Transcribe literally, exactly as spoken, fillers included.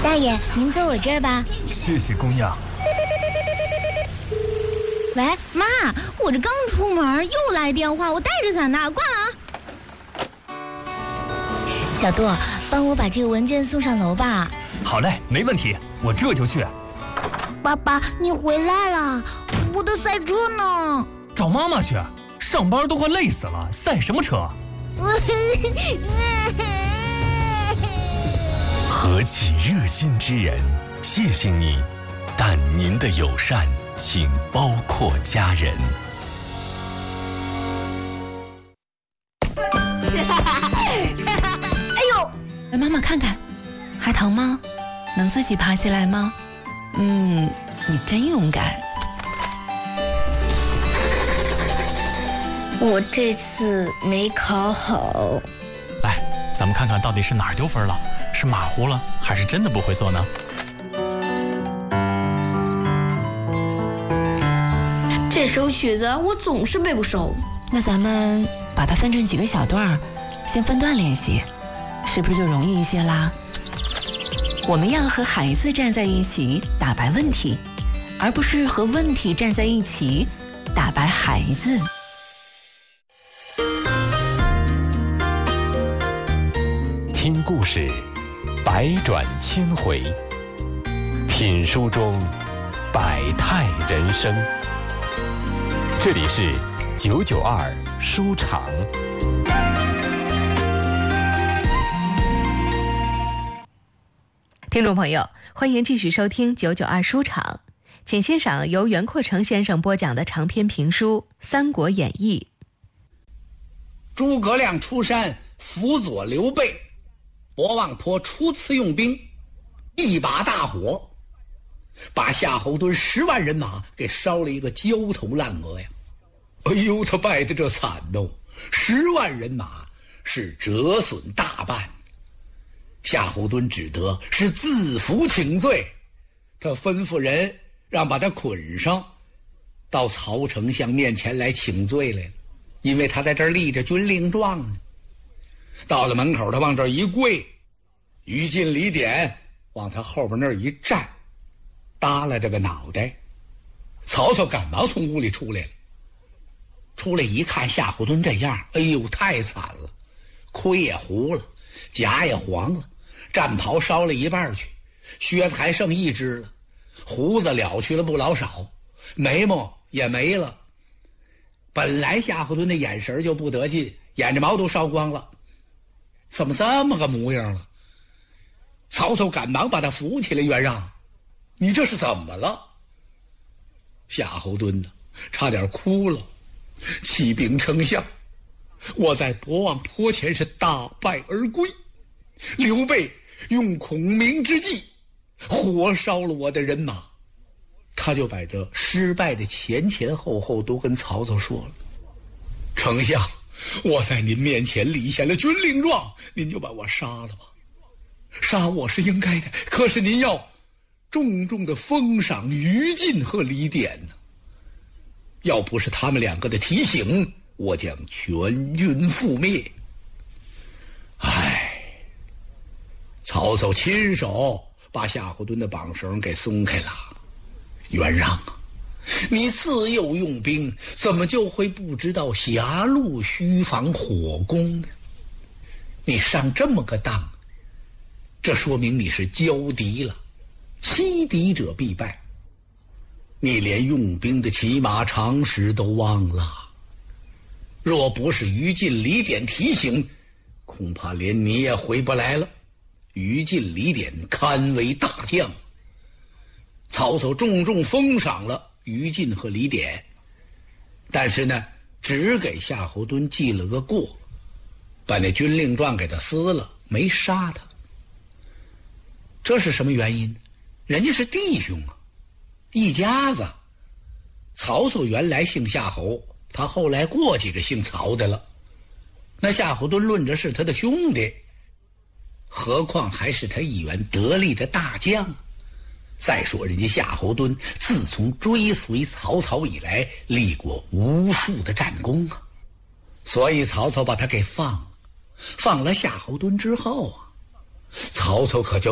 大爷，您坐我这儿吧。 谢谢姑娘。 喂，妈，我这刚出门又来电话，我带着伞呢，挂了啊。小杜，帮我把这个文件送上楼吧。 好嘞，没问题，我这就去。 爸爸，你回来了，我的赛车呢？ 找妈妈去，上班都快累死了，赛什么车？ 何其热心之人，谢谢你，但您的友善请包括家人。 哎呦， 来妈妈看看，还疼吗？能自己爬起来吗？嗯，你真勇敢。 我这次没考好。 来，咱们看看到底是哪儿丢分了，是马虎了，还是真的不会做呢？ 这首曲子我总是背不熟。 那咱们把它分成几个小段儿，先分段练习，是不是就容易一些啦？我们要和孩子站在一起打败问题，而不是和问题站在一起打败孩子。 听故事，百转千回；品书中，百态人生。这里是九九二书场。 听众朋友，欢迎继续收听九九二书场，请欣赏由袁阔成先生播讲的长篇评书《三国演义》。 诸葛亮出山辅佐刘备，博望坡初次用兵，一把大火把夏侯惇十万人马给烧了一个焦头烂额呀！哎呦，他败得这惨哦，十万人马是折损大半。夏侯惇只得是自服请罪，他吩咐人让把他捆上，到曹丞相面前来请罪来了，因为他在这儿立着军令状呢。到了门口，他往这儿一跪，于禁、李典往他后边那儿一站，耷拉着个脑袋。曹操赶忙从屋里出来了，出来一看夏侯惇这样，哎呦，太惨了，盔也糊了，甲也黄了，战袍烧了一半去，靴子还剩一只了，胡子了去了不老少，眉毛也没了。本来夏侯惇的眼神就不得劲，眼睫毛都烧光了，怎么这么个模样了？曹操赶忙把他扶起来，袁让，你这是怎么了？夏侯惇呢，差点哭了。启禀丞相，我在博望坡前是大败而归，刘备用孔明之计火烧了我的人马。他就把这失败的前前后后都跟曹操说了。丞相，我在您面前立下了军令状，您就把我杀了吧。杀我是应该的，可是您要重重的封赏于禁和李典呢。要不是他们两个的提醒，我将全军覆灭。唉，曹操亲手把夏侯惇的绑绳给松开了。袁让啊，你自幼用兵，怎么就会不知道狭路须防火攻呢？你上这么个当，这说明你是骄敌了，欺敌者必败。你连用兵的起码常识都忘了，若不是于禁、李典提醒，恐怕连你也回不来了。于禁、李典堪为大将，曹操重重封赏了于禁和李典，但是呢，只给夏侯惇记了个过，把那军令状给他撕了，没杀他。这是什么原因？人家是弟兄啊，一家子。曹操原来姓夏侯，他后来过几个姓曹的了，那夏侯惇论着是他的兄弟，何况还是他一员得力的大将。再说人家夏侯惇自从追随曹操以来，立过无数的战功啊，所以曹操把他给放了。放了夏侯惇之后啊，曹操可就